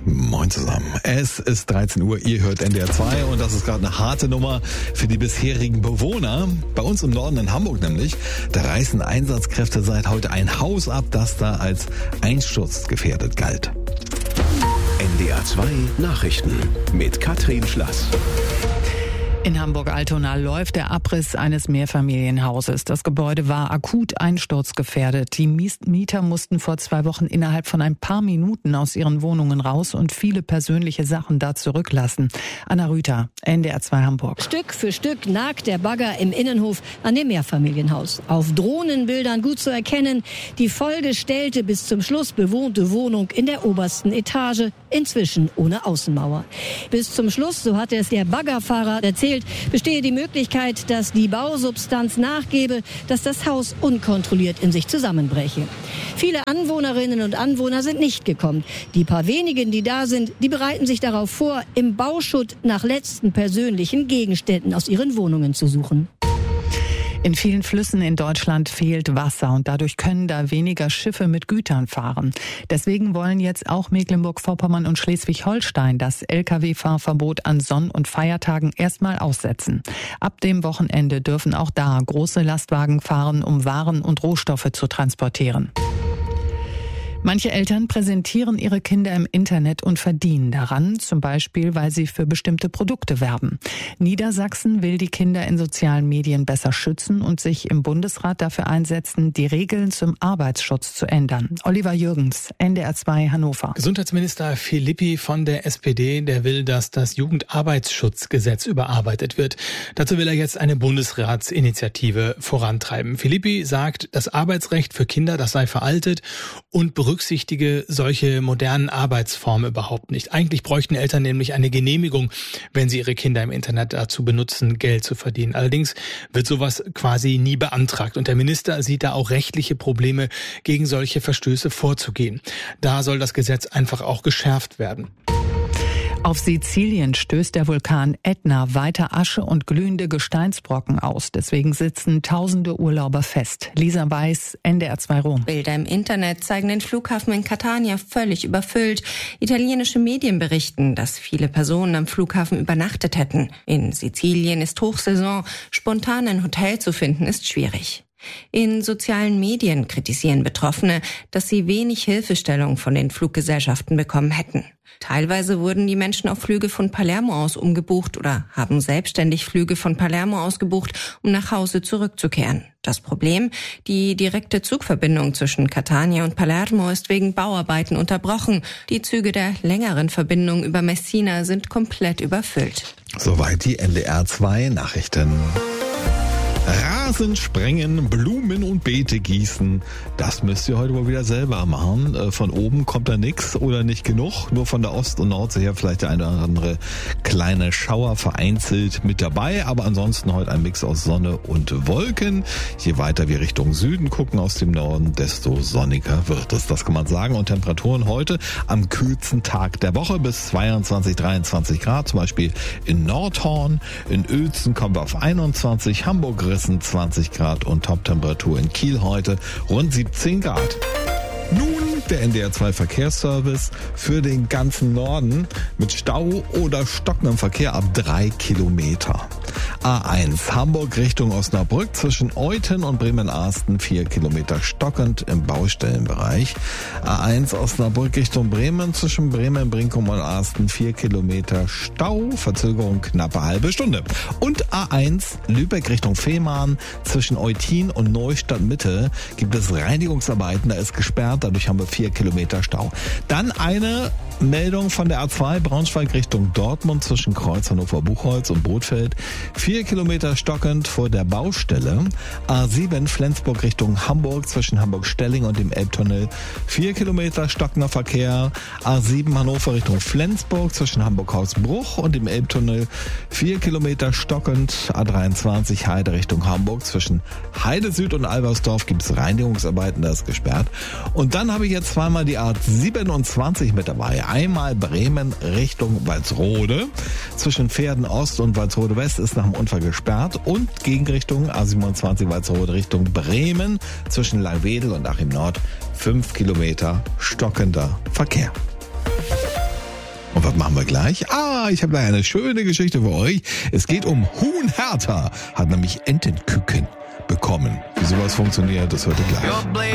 Moin zusammen. Es ist 13 Uhr, ihr hört NDR 2 und das ist gerade eine harte Nummer für die bisherigen Bewohner. Bei uns im Norden in Hamburg nämlich, da reißen Einsatzkräfte seit heute ein Haus ab, das da als einsturzgefährdet galt. NDR 2 Nachrichten mit Katrin Schlass. In Hamburg-Altona läuft der Abriss eines Mehrfamilienhauses. Das Gebäude war akut einsturzgefährdet. Die Mieter mussten vor 2 Wochen innerhalb von ein paar Minuten aus ihren Wohnungen raus und viele persönliche Sachen da zurücklassen. Anna Rüther, NDR 2 Hamburg. Stück für Stück nagt der Bagger im Innenhof an dem Mehrfamilienhaus. Auf Drohnenbildern gut zu erkennen, die vollgestellte, bis zum Schluss bewohnte Wohnung in der obersten Etage, inzwischen ohne Außenmauer. Bis zum Schluss, so hat es der Baggerfahrer erzählt, bestehe die Möglichkeit, dass die Bausubstanz nachgebe, dass das Haus unkontrolliert in sich zusammenbreche. Viele Anwohnerinnen und Anwohner sind nicht gekommen. Die paar wenigen, die da sind, die bereiten sich darauf vor, im Bauschutt nach letzten persönlichen Gegenständen aus ihren Wohnungen zu suchen. In vielen Flüssen in Deutschland fehlt Wasser und dadurch können da weniger Schiffe mit Gütern fahren. Deswegen wollen jetzt auch Mecklenburg-Vorpommern und Schleswig-Holstein das Lkw-Fahrverbot an Sonn- und Feiertagen erstmal aussetzen. Ab dem Wochenende dürfen auch da große Lastwagen fahren, um Waren und Rohstoffe zu transportieren. Manche Eltern präsentieren ihre Kinder im Internet und verdienen daran, zum Beispiel, weil sie für bestimmte Produkte werben. Niedersachsen will die Kinder in sozialen Medien besser schützen und sich im Bundesrat dafür einsetzen, die Regeln zum Arbeitsschutz zu ändern. Oliver Jürgens, NDR 2 Hannover. Gesundheitsminister Philippi von der SPD, der will, dass das Jugendarbeitsschutzgesetz überarbeitet wird. Dazu will er jetzt eine Bundesratsinitiative vorantreiben. Philippi sagt, das Arbeitsrecht für Kinder, das sei veraltet und berücksichtige solche modernen Arbeitsformen überhaupt nicht. Eigentlich bräuchten Eltern nämlich eine Genehmigung, wenn sie ihre Kinder im Internet dazu benutzen, Geld zu verdienen. Allerdings wird sowas quasi nie beantragt und der Minister sieht da auch rechtliche Probleme, gegen solche Verstöße vorzugehen. Da soll das Gesetz einfach auch geschärft werden. Auf Sizilien stößt der Vulkan Ätna weiter Asche und glühende Gesteinsbrocken aus. Deswegen sitzen tausende Urlauber fest. Lisa Weiß, NDR 2 Rom. Bilder im Internet zeigen den Flughafen in Catania völlig überfüllt. Italienische Medien berichten, dass viele Personen am Flughafen übernachtet hätten. In Sizilien ist Hochsaison. Spontan ein Hotel zu finden ist schwierig. In sozialen Medien kritisieren Betroffene, dass sie wenig Hilfestellung von den Fluggesellschaften bekommen hätten. Teilweise wurden die Menschen auf Flüge von Palermo aus umgebucht oder haben selbstständig Flüge von Palermo aus gebucht, um nach Hause zurückzukehren. Das Problem? Die direkte Zugverbindung zwischen Catania und Palermo ist wegen Bauarbeiten unterbrochen. Die Züge der längeren Verbindung über Messina sind komplett überfüllt. Soweit die NDR 2 Nachrichten. Rasen sprengen, Blumen und Beete gießen, das müsst ihr heute wohl wieder selber machen. Von oben kommt da nichts oder nicht genug, nur von der Ost- und Nordsee her vielleicht der eine oder andere kleine Schauer vereinzelt mit dabei, aber ansonsten heute ein Mix aus Sonne und Wolken. Je weiter wir Richtung Süden gucken aus dem Norden, desto sonniger wird es, das kann man sagen. Und Temperaturen heute am kühlsten Tag der Woche bis 22, 23 Grad, zum Beispiel in Nordhorn, in Uelzen kommen wir auf 21, Hamburg 20 Grad und Toptemperatur in Kiel heute rund 17 Grad. Nun der NDR 2 Verkehrsservice für den ganzen Norden mit Stau oder stockendem Verkehr ab 3 Kilometer. A1 Hamburg Richtung Osnabrück zwischen Euthen und Bremen-Arsten 4 Kilometer stockend im Baustellenbereich. A1 Osnabrück Richtung Bremen zwischen Bremen-Brinkum und Arsten 4 Kilometer Stau, Verzögerung knappe halbe Stunde. Und A1 Lübeck Richtung Fehmarn zwischen Eutin und Neustadt Mitte gibt es Reinigungsarbeiten, da ist gesperrt, dadurch haben wir 4 Kilometer Stau. Dann eine Meldung von der A2 Braunschweig Richtung Dortmund zwischen Kreuz Hannover-Buchholz und Bothfeld. 4 Kilometer stockend vor der Baustelle. A7 Flensburg Richtung Hamburg zwischen Hamburg-Stelling und dem Elbtunnel. 4 Kilometer stockender Verkehr. A7 Hannover Richtung Flensburg zwischen Hamburg-Hausbruch und dem Elbtunnel. 4 Kilometer stockend. A23 Heide Richtung Hamburg zwischen Heide Süd und Albersdorf gibt es Reinigungsarbeiten, da ist gesperrt. Und dann habe ich jetzt zweimal die A27 mit dabei. Einmal Bremen Richtung Walsrode. Zwischen Pferden Ost und Walsrode West ist nach dem Unfall gesperrt. Und Gegenrichtung A27 Walsrode Richtung Bremen. Zwischen Langwedel und Achim Nord 5 Kilometer stockender Verkehr. Und was machen wir gleich? Ich habe da eine schöne Geschichte für euch. Es geht um Huhn Hertha. Hat nämlich Entenküken bekommen. Wie sowas funktioniert, das hört ihr gleich.